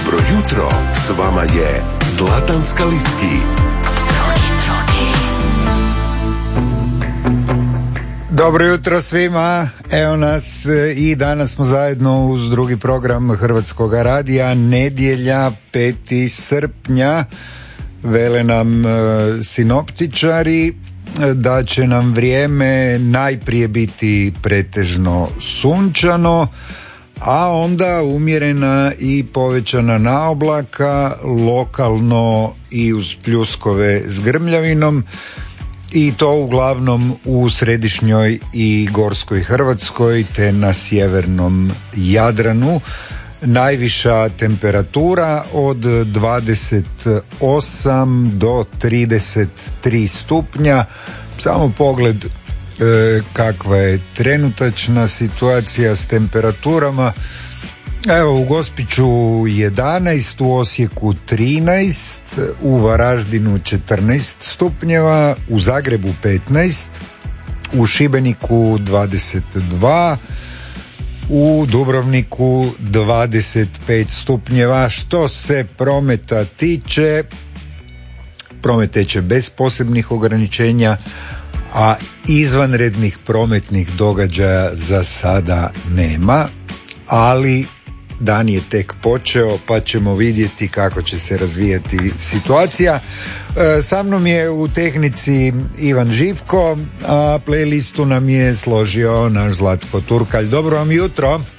Dobro jutro, s vama je Zlatan Skalicki. Dobro jutro svima, evo nas i danas smo zajedno uz drugi program Hrvatskog radija, nedjelja 5. srpnja, vele nam sinoptičari da će nam vrijeme najprije biti pretežno sunčano, a onda umjerena i povećana naoblaka, lokalno i uz pljuskove s grmljavinom, i to uglavnom u središnjoj i gorskoj Hrvatskoj te na sjevernom Jadranu. Najviša temperatura od 28 do 33 stupnja. Samo pogled kakva je trenutačna situacija s temperaturama. Evo, u Gospiću 11, u Osijeku 13, u Varaždinu 14 stupnjeva, u Zagrebu 15, u Šibeniku 22, u Dubrovniku 25 stupnjeva. Što se prometa tiče, promet teče bez posebnih ograničenja, a izvanrednih prometnih događaja za sada nema, ali dan je tek počeo pa ćemo vidjeti kako će se razvijati situacija. Sa mnom je u tehnici Ivan Živko, a playlistu nam je složio naš Zlatko Turkalj. Dobro vam jutro.